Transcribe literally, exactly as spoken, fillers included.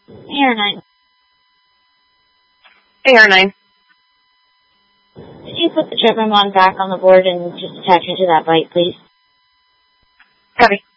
A R nine. A R nine. Could you put the trip mod back on the board and just attach it to that byte, please? Copy.